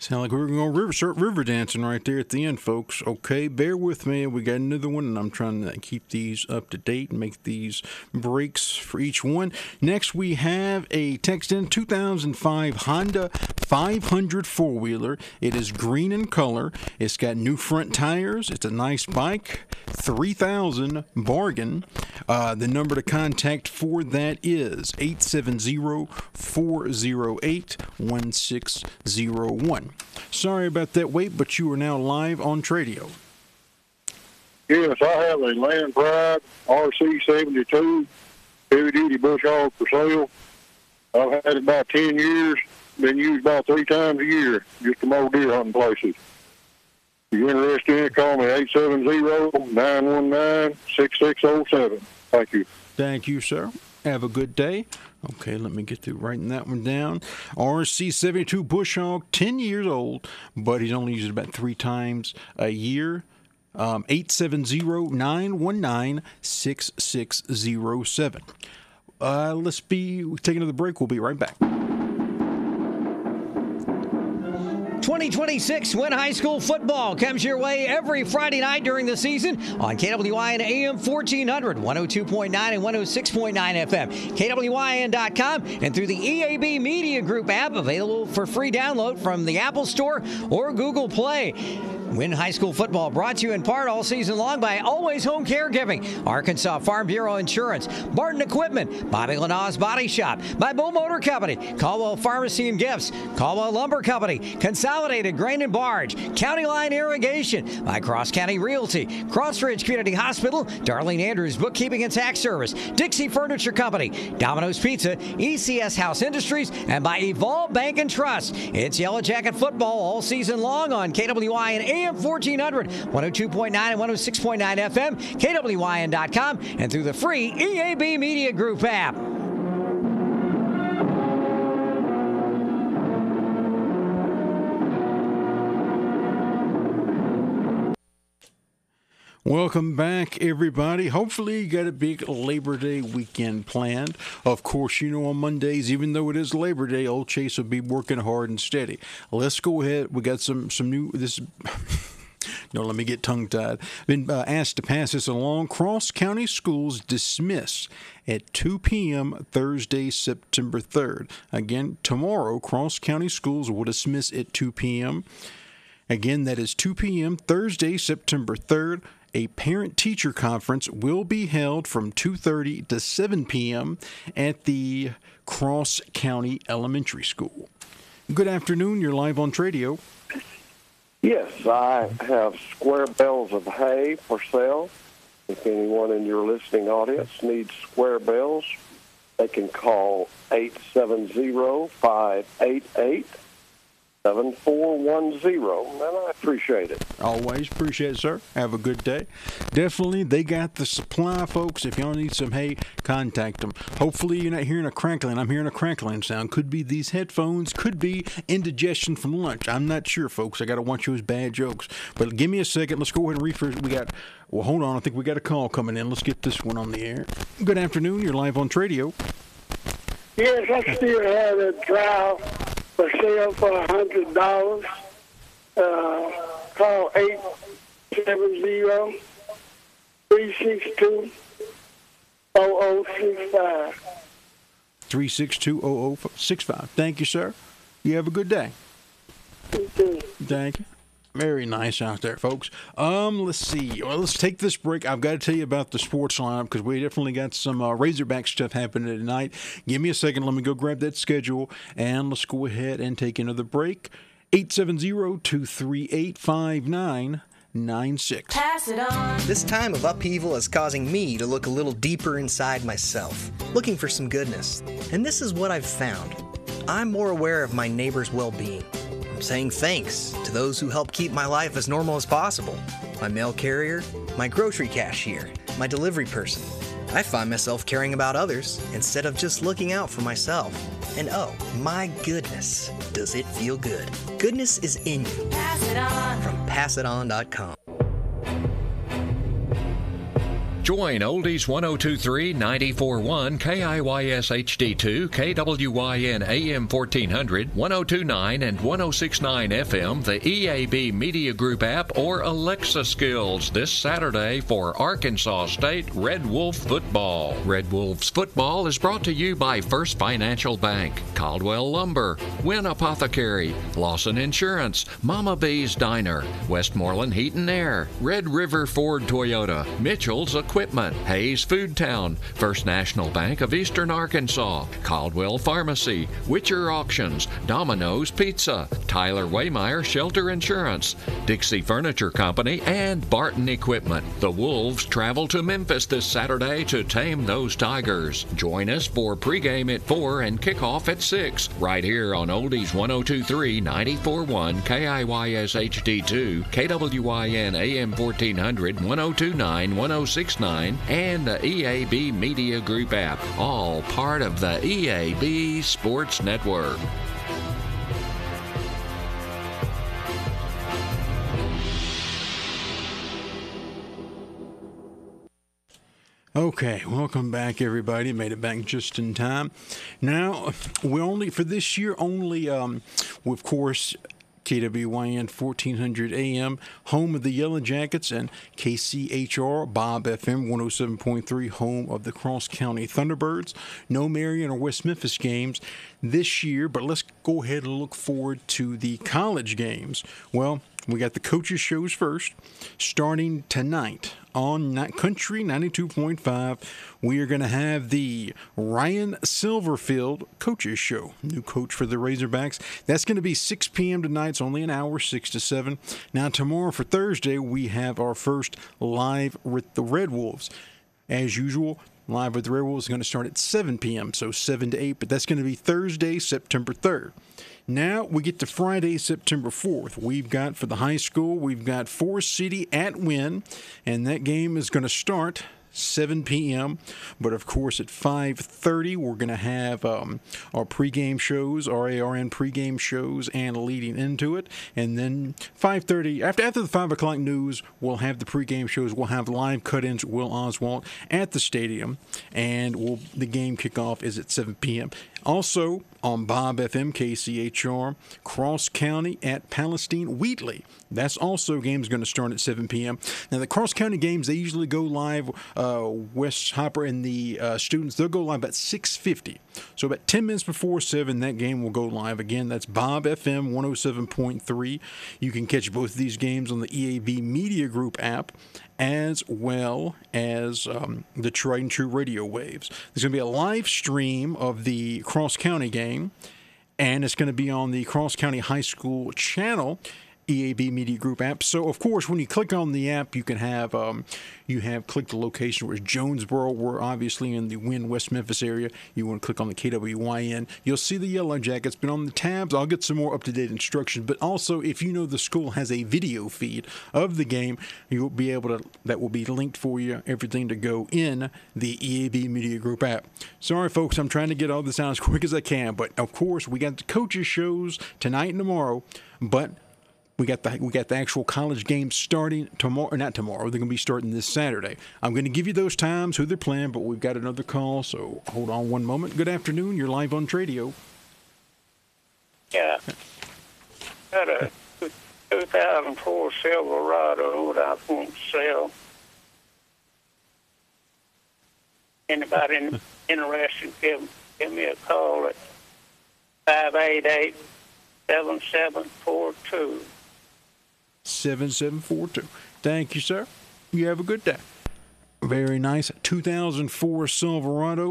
Sound like we're going to start river dancing right there at the end, folks. Okay, bear with me. We got another one, and I'm trying to keep these up to date and make these breaks for each one. Next, we have a text in 2005 Honda 500 four-wheeler. It is green in color. It's got new front tires. It's a nice bike. $3,000 bargain. The number to contact for that is 870-408-1601. Sorry about that wait, but you are now live on Tradio. Yes, I have a Land Pride RC72 heavy-duty bush hog for sale. I've had it about 10 years. Been used about 3 times a year just to mow deer hunting places. If you're interested in it, call me 870-919-6607. Thank you. Thank you, sir. Have a good day. Okay, let me get through writing that one down. RC72 bush hog, 10 years old, but he's only used it about 3 times a year. 870-919-6607. Let's take another break. We'll be right back. 2026 Win High School football comes your way every Friday night during the season on KWI and AM 1400, 102.9 and 106.9 FM, KWIN.com, and through the EAB Media Group app, available for free download from the Apple Store or Google Play. Win High School football brought to you in part all season long by Always Home Caregiving, Arkansas Farm Bureau Insurance, Barton Equipment, Bobby Lanaw's Body Shop, by Bull Motor Company, Caldwell Pharmacy and Gifts, Caldwell Lumber Company, Consolidated Grain and Barge, County Line Irrigation, by Cross County Realty, Crossridge Community Hospital, Darlene Andrews Bookkeeping and Tax Service, Dixie Furniture Company, Domino's Pizza, ECS House Industries, and by Evolve Bank and Trust. It's Yellow Jacket football all season long on KWI and AM 1400, 102.9 and 106.9 FM, KWIN.com, and through the free EAB Media Group app. Welcome back, everybody. Hopefully you got a big Labor Day weekend planned. Of course, you know on Mondays, even though it is Labor Day, Old Chase will be working hard and steady. Let's go ahead. We got some new... No, let me get tongue-tied. Been asked to pass this along. Cross County Schools dismiss at 2 p.m. Thursday, September 3rd. Again, tomorrow, Cross County Schools will dismiss at 2 p.m. Again, that is 2 p.m. Thursday, September 3rd. A parent-teacher conference will be held from 2:30 to 7 p.m. at the Cross County Elementary School. Good afternoon. You're live on Tradio. Yes, I have square bales of hay for sale. If anyone in your listening audience needs square bales, they can call 870-588-7410, and I appreciate it. Always appreciate it, sir. Have a good day. Definitely, they got the supply, folks. If y'all need some hay, contact them. Hopefully, you're not hearing a crackling. I'm hearing a crackling sound. Could be these headphones. Could be indigestion from lunch. I'm not sure, folks. I got to watch those bad jokes. But give me a second. Let's go ahead and refresh. Well, hold on. I think we got a call coming in. Let's get this one on the air. Good afternoon. You're live on Tradio. Yes, I still have a trial for sale for $100. Call 870-362-0065. 362-0065. Thank you, sir. You have a good day. You too. Thank you. Very nice out there, folks. Let's see. Well, let's take this break. I've got to tell you about the sports lineup because we definitely got some Razorback stuff happening tonight. Give me a second. Let me go grab that schedule, and let's go ahead and take another break. 870-238-5996. Pass it on. This time of upheaval is causing me to look a little deeper inside myself, looking for some goodness. And this is what I've found. I'm more aware of my neighbor's well-being. I'm saying thanks to those who help keep my life as normal as possible. My mail carrier, my grocery cashier, my delivery person. I find myself caring about others instead of just looking out for myself. And oh, my goodness, does it feel good. Goodness is in you. Pass it on. From PassItOn.com. Join Oldies 1023 94.1 KIYS HD2 KWYN AM 1400 1029 and 1069 FM, the EAB Media Group app, or Alexa skills this Saturday for Arkansas State Red Wolf football. Red Wolves football is brought to you by First Financial Bank, Caldwell Lumber, Wynn Apothecary, Lawson Insurance, Mama B's Diner, Westmoreland Heat and Air, Red River Ford Toyota, Mitchell's Equipment, Hayes Foodtown, First National Bank of Eastern Arkansas, Caldwell Pharmacy, Witcher Auctions, Domino's Pizza, Tyler Waymeyer Shelter Insurance, Dixie Furniture Company, and Barton Equipment. The Wolves travel to Memphis this Saturday to tame those Tigers. Join us for pregame at 4 and kickoff at 6, right here on Oldies 1023 94.1 KIYS HD2, KWYN AM 1400 1029 1069, and the EAB Media Group app, all part of the EAB Sports Network. Okay, welcome back, everybody. Made it back just in time. Now, we only, for this year, only, of course, KWYN 1400 AM, home of the Yellow Jackets, and KCHR Bob FM 107.3, home of the Cross County Thunderbirds. No Marion or West Memphis games this year, but let's go ahead and look forward to the college games. Well, we got the coaches' shows first, starting tonight on Country 92.5. We are going to have the Ryan Silverfield Coaches Show, new coach for the Razorbacks. That's going to be 6 p.m. tonight. It's only an hour, 6 to 7. Now, tomorrow for Thursday, we have our first Live with the Red Wolves. As usual, Live with the Red Wolves is going to start at 7 p.m., so 7 to 8, but that's going to be Thursday, September 3rd. Now we get to Friday, September 4th. We've got, for the high school, we've got Forest City at Wynn, and that game is going to start 7 p.m. But, of course, at 5:30, we're going to have our pregame shows, RARN pregame shows, and leading into it. And then 5:30, after the 5 o'clock news, we'll have the pregame shows. We'll have live cut-ins with Will Oswalt at the stadium, and the game kickoff is at 7 p.m. Also, on Bob FM, KCHR, Cross County at Palestine Wheatley. That's also game's going to start at 7 p.m. Now, the Cross County games, they usually go live, Wes Hopper and the students, they'll go live at 6:50. So about 10 minutes before 7, that game will go live. Again, that's Bob FM 107.3. You can catch both of these games on the EAB Media Group app, as well as the Tried and True radio waves. There's going to be a live stream of the Cross County game, and it's going to be on the Cross County High School channel, EAB Media Group app. So, of course, when you click on the app, you can have click the location where it's Jonesboro. We're obviously in the Wynn, West Memphis area. You want to click on the KWYN. You'll see the Yellow Jackets, but on the tabs, I'll get some more up-to-date instructions. But also, if you know the school has a video feed of the game, you'll be able to, that will be linked for you, everything to go in the EAB Media Group app. Sorry, folks, I'm trying to get all this out as quick as I can. But, of course, we got the coaches' shows tonight and tomorrow, but we got the actual college games starting tomorrow. Not tomorrow. They're going to be starting this Saturday. I'm going to give you those times, who they're playing, but we've got another call, so hold on one moment. Good afternoon. You're live on Tradio. Yeah. Got a 2004 Silverado that I want to sell. Anybody interested, give me a call at 588-7742. 7742. Thank you, sir. You have a good day. Very nice. 2004 Silverado,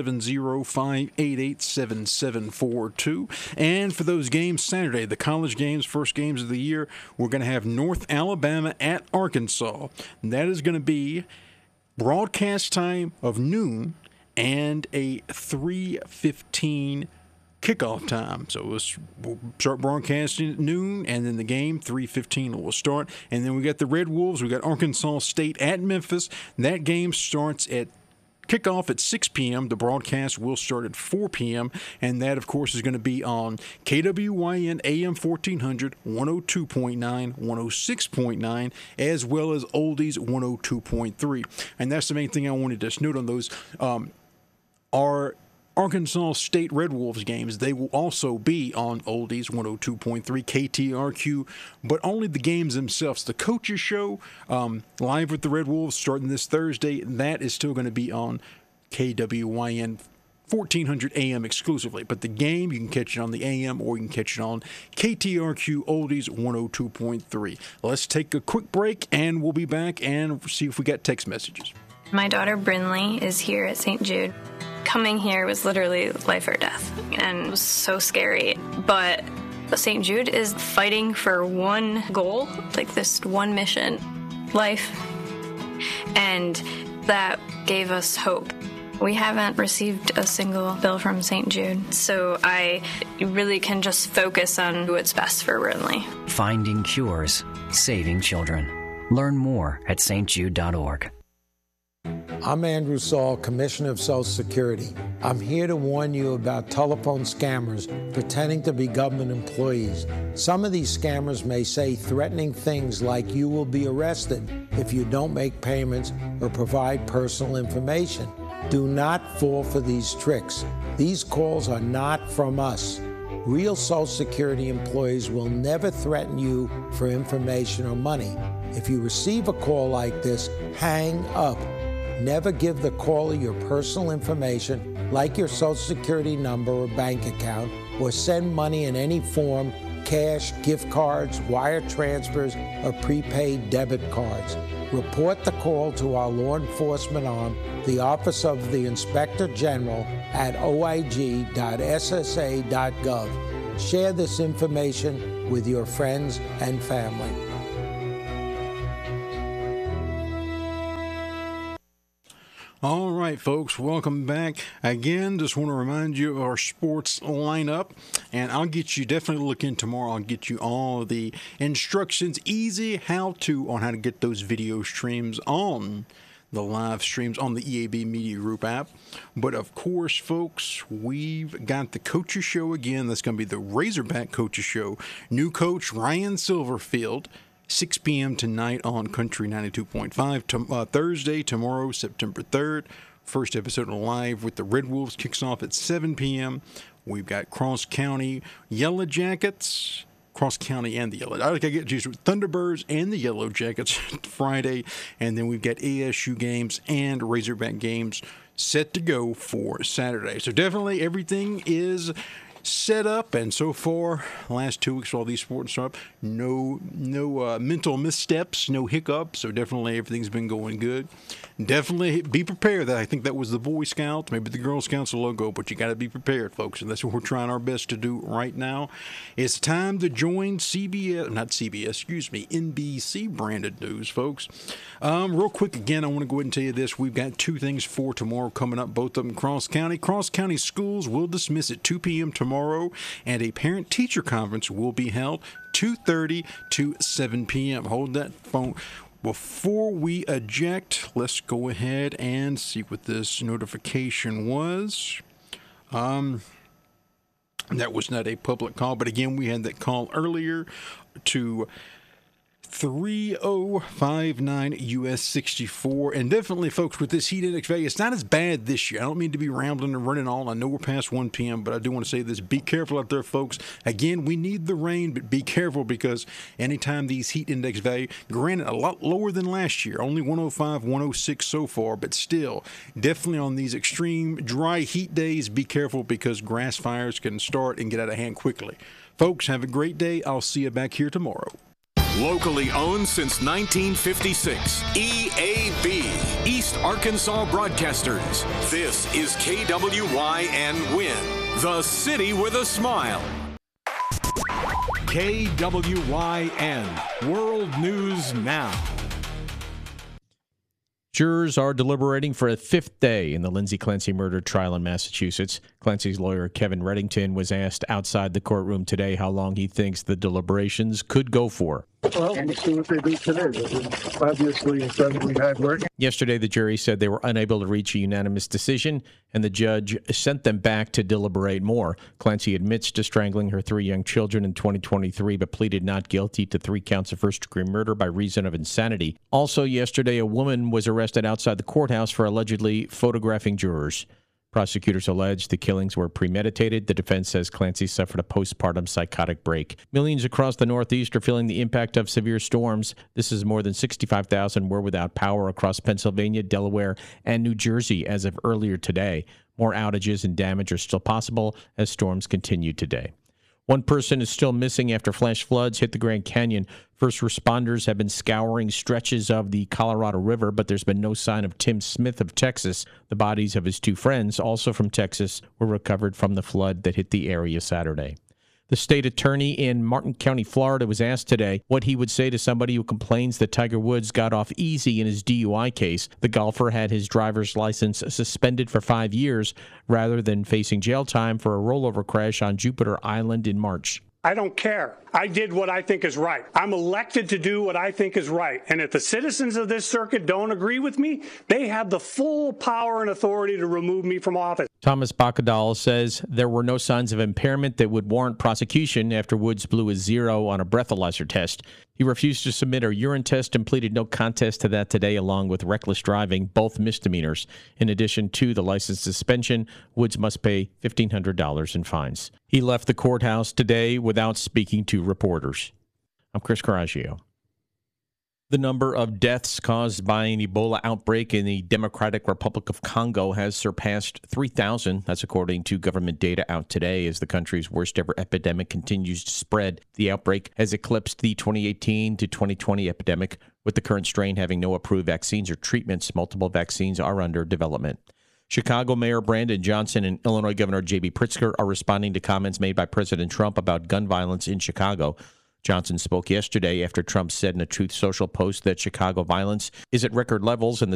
870-588-7742. And for those games Saturday, the college games, first games of the year, we're going to have North Alabama at Arkansas. And that is going to be broadcast time of noon and a 3:15 kickoff time. So we'll start broadcasting at noon, and then the game 3:15 will start. And then we got the Red Wolves. We got Arkansas State at Memphis. That game starts at kickoff at 6 p.m. The broadcast will start at 4 p.m., and that, of course, is going to be on KWYN AM 1400, 102.9, 106.9, as well as Oldies 102.3. And that's the main thing I wanted to note on those. Our Arkansas State Red Wolves games, they will also be on Oldies 102.3 KTRQ, but only the games themselves. The coaches show live with the Red Wolves starting this Thursday, that is still going to be on KWYN 1400 AM exclusively. But the game, you can catch it on the AM or you can catch it on KTRQ Oldies 102.3. Let's take a quick break and we'll be back and see if we got text messages. My daughter Brinley is here at St. Jude. Coming here was literally life or death, and it was so scary. But St. Jude is fighting for one goal, like this one mission, life. And that gave us hope. We haven't received a single bill from St. Jude, so I really can just focus on what's best for Brinley. Finding cures, saving children. Learn more at stjude.org. I'm Andrew Saul, Commissioner of Social Security. I'm here to warn you about telephone scammers pretending to be government employees. Some of these scammers may say threatening things like you will be arrested if you don't make payments or provide personal information. Do not fall for these tricks. These calls are not from us. Real Social Security employees will never threaten you for information or money. If you receive a call like this, hang up. Never give the caller your personal information, like your Social Security number or bank account, or send money in any form, cash, gift cards, wire transfers, or prepaid debit cards. Report the call to our law enforcement arm, the Office of the Inspector General, at oig.ssa.gov. Share this information with your friends and family. All right, folks, welcome back. Again, just want to remind you of our sports lineup, and I'll get you, definitely look in tomorrow, I'll get you all the instructions, easy how-to on how to get those video streams on the live streams on the EAB Media Group app. But, of course, folks, we've got the Coaches Show again. That's going to be the Razorback Coaches Show. New coach Ryan Silverfield, 6 p.m. tonight on Country 92.5. Thursday, tomorrow, September 3rd. First episode live with the Red Wolves kicks off at 7 p.m. We've got Cross County Yellow Jackets. Cross County and the Yellow. I get Thunderbirds and the Yellow Jackets Friday. And then we've got ASU games and Razorback games set to go for Saturday. So definitely everything is set up, and so far, last 2 weeks, all these sports are up. No mental missteps, no hiccups. So definitely everything's been going good. Definitely be prepared. I think that was the Boy Scouts, maybe the Girl Scouts logo, but you got to be prepared, folks, and that's what we're trying our best to do right now. It's time to join NBC branded news, folks. Real quick, again, I want to go ahead and tell you this. We've got two things for tomorrow coming up, both of them Cross County. Cross County schools will dismiss at 2 p.m. tomorrow, and a parent-teacher conference will be held 2:30 to 7 p.m. Hold that phone. Before we eject, let's go ahead and see what this notification was. That was not a public call, but again, we had that call earlier to 3059 US 64. And definitely, folks, with this heat index value, it's not as bad this year. I don't mean to be rambling and running on. I know we're past 1 p.m., but I do want to say this. Be careful out there, folks. Again, we need the rain, but be careful because anytime these heat index value, granted, a lot lower than last year, only 105, 106 so far, but still, definitely on these extreme dry heat days, be careful because grass fires can start and get out of hand quickly. Folks, have a great day. I'll see you back here tomorrow. Locally owned since 1956, EAB, East Arkansas Broadcasters. This is KWYN Win, the city with a smile. KWYN, World News Now. Jurors are deliberating for a fifth day in the Lindsay Clancy murder trial in Massachusetts. Clancy's lawyer, Kevin Reddington, was asked outside the courtroom today how long he thinks the deliberations could go for. Well, we'll see what they do today. Obviously, incredibly hard work. Yesterday, the jury said they were unable to reach a unanimous decision, and the judge sent them back to deliberate more. Clancy admits to strangling her 3 young children in 2023, but pleaded not guilty to 3 counts of first-degree murder by reason of insanity. Also yesterday, a woman was arrested outside the courthouse for allegedly photographing jurors. Prosecutors allege the killings were premeditated. The defense says Clancy suffered a postpartum psychotic break. Millions across the Northeast are feeling the impact of severe storms. This is more than 65,000 were without power across Pennsylvania, Delaware, and New Jersey as of earlier today. More outages and damage are still possible as storms continue today. 1 person is still missing after flash floods hit the Grand Canyon. First responders have been scouring stretches of the Colorado River, but there's been no sign of Tim Smith of Texas. The bodies of his 2 friends, also from Texas, were recovered from the flood that hit the area Saturday. The state attorney in Martin County, Florida, was asked today what he would say to somebody who complains that Tiger Woods got off easy in his DUI case. The golfer had his driver's license suspended for 5 years rather than facing jail time for a rollover crash on Jupiter Island in March. I don't care. I did what I think is right. I'm elected to do what I think is right. And if the citizens of this circuit don't agree with me, they have the full power and authority to remove me from office. Thomas Bacadal says there were no signs of impairment that would warrant prosecution after Woods blew a 0 on a breathalyzer test. He refused to submit a urine test and pleaded no contest to that today, along with reckless driving, both misdemeanors. In addition to the license suspension, Woods must pay $1,500 in fines. He left the courthouse today without speaking to reporters. I'm Chris Coraggio. The number of deaths caused by an Ebola outbreak in the Democratic Republic of Congo has surpassed 3,000. That's according to government data out today as the country's worst-ever epidemic continues to spread. The outbreak has eclipsed the 2018 to 2020 epidemic, with the current strain having no approved vaccines or treatments. Multiple vaccines are under development. Chicago Mayor Brandon Johnson and Illinois Governor J.B. Pritzker are responding to comments made by President Trump about gun violence in Chicago. Johnson spoke yesterday after Trump said in a Truth Social post that Chicago violence is at record levels and the